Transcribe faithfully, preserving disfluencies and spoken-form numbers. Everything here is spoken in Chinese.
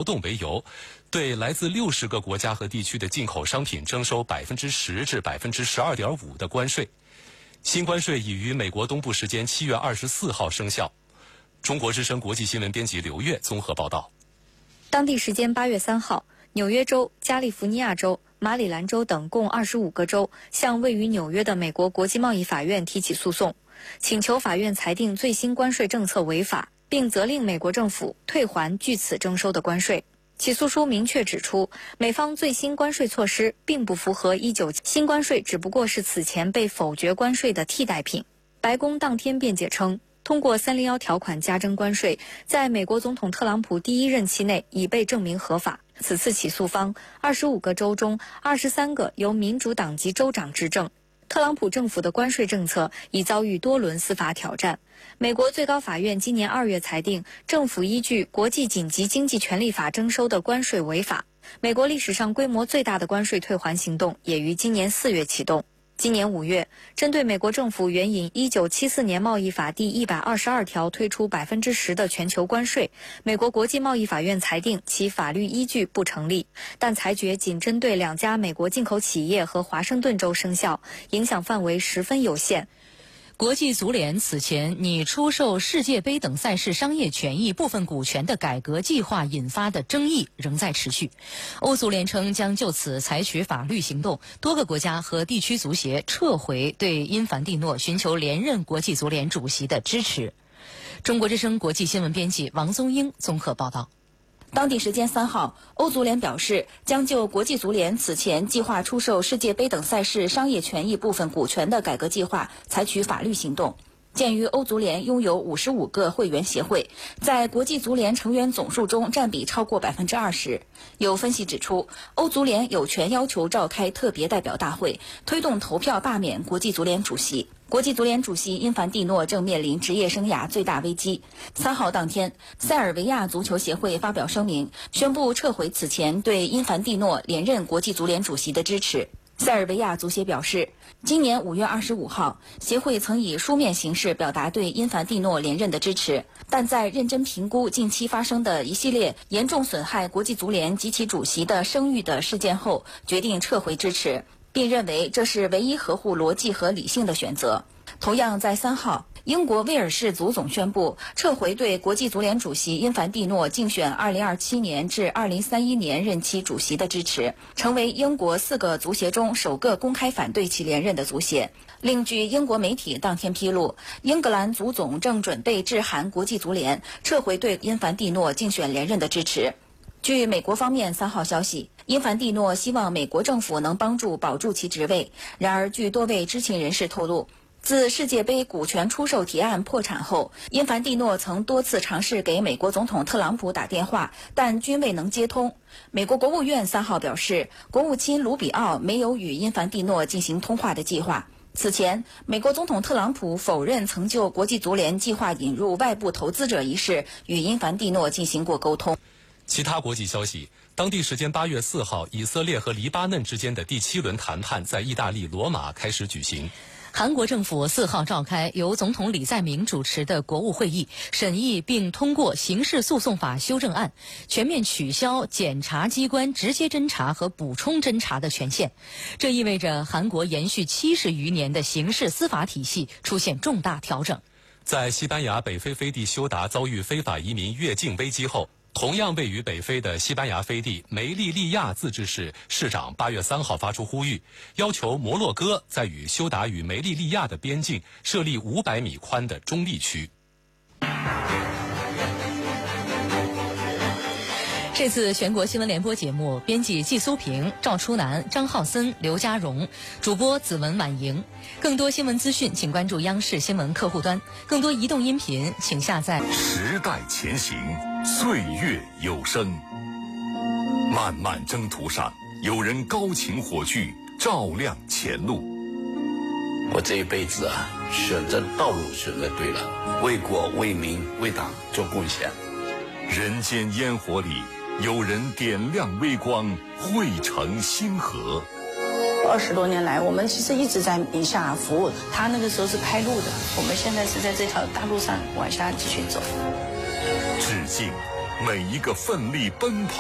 动为由，对来自六十个国家和地区的进口商品征收百分之十至百分之十二点五的关税。新关税已于美国东部时间七月二十四号生效。中国之声国际新闻编辑刘月综合报道。 当地时间八月三号，纽约州、加利福尼亚州、马里兰州等共二十五个州向位于纽约的美国国际贸易法院提起诉讼，请求法院裁定最新关税政策违法，并责令美国政府退还据此征收的关税。起诉书明确指出，美方最新关税措施并不符合一九新关税只不过是此前被否决关税的替代品。白宫当天辩解称，通过三零一条款加征关税，在美国总统特朗普第一任期内已被证明合法。此次起诉方二十五个州中二十三个由民主党籍州长执政，特朗普政府的关税政策已遭遇多轮司法挑战。美国最高法院今年二月裁定，政府依据国际紧急经济权利法征收的关税违法。美国历史上规模最大的关税退还行动也于今年四月启动。今年五月，针对美国政府援引一九七四年贸易法第一百二十二条推出百分之十的全球关税，美国国际贸易法院裁定其法律依据不成立，但裁决仅针对两家美国进口企业和华盛顿州生效，影响范围十分有限。 国际足联此前拟出售世界杯等赛事商业权益部分股权的改革计划引发的争议仍在持续。欧足联称将就此采取法律行动，多个国家和地区足协撤回对因凡蒂诺寻求连任国际足联主席的支持。中国之声国际新闻编辑王宗英综合报道。 当地时间三号，欧足联表示将就国际足联此前计划出售世界杯等赛事商业权益部分股权的改革计划采取法律行动。鉴于欧足联拥有五十五个会员协会，在国际足联成员总数中占比超过百分之二十。有分析指出，欧足联有权要求召开特别代表大会，推动投票罢免国际足联主席。国际足联主席因凡蒂诺正面临职业生涯最大危机。三号当天，塞尔维亚足球协会发表声明，宣布撤回此前对因凡蒂诺连任国际足联主席的支持。塞尔维亚足协表示，今年五月二十五号，协会曾以书面形式表达对因凡蒂诺连任的支持，但在认真评估近期发生的一系列严重损害国际足联及其主席的声誉的事件后，决定撤回支持，并认为这是唯一合乎逻辑和理性的选择。同样在三号，英国威尔士足总宣布撤回对国际足联主席因凡蒂诺竞选二零二七年至二零三一年任期主席的支持，成为英国四个足协中首个公开反对其连任的足协。另据英国媒体当天披露，英格兰足总正准备致函国际足联，撤回对因凡蒂诺竞选连任的支持。据美国方面三号消息，因凡蒂诺希望美国政府能帮助保住其职位。然而，据多位知情人士透露，自世界杯股权出售提案破产后，因凡蒂诺曾多次尝试给美国总统特朗普打电话，但均未能接通。美国国务院三号表示，国务卿卢比奥没有与因凡蒂诺进行通话的计划。此前，美国总统特朗普否认曾就国际足联计划引入外部投资者一事与因凡蒂诺进行过沟通。 其他国际消息，当地时间八月四号，以色列和黎巴嫩之间的第七轮谈判在意大利罗马开始举行。 韩国政府四号召开由总统李在明主持的国务会议，审议并通过刑事诉讼法修正案，全面取消检察机关直接侦查和补充侦查的权限。这意味着韩国延续七十余年的刑事司法体系出现重大调整。 在西班牙北非飞地休达遭遇非法移民越境危机后，同样位于北非的西班牙飞地梅利利亚自治市市长八月三号发出呼吁，要求摩洛哥在与休达与梅利利亚的边境设立五百米宽的中立区。 这次全国新闻联播节目，编辑季苏平、赵初南、张浩森、刘家荣，主播子文婉莹。更多新闻资讯，请关注央视新闻客户端。更多移动音频，请下载。 时代前行，岁月有声。漫漫征途上，有人高擎火炬，照亮前路。 我这一辈子啊，选择道路选择对了，为国为民为党做贡献。 人间烟火里，有人点亮微光，汇成星河。 二十多年来，我们其实一直在宁夏服务。他那个时候是开路的，我们现在是在这条大路上往下继续走。 致敬每一个奋力奔跑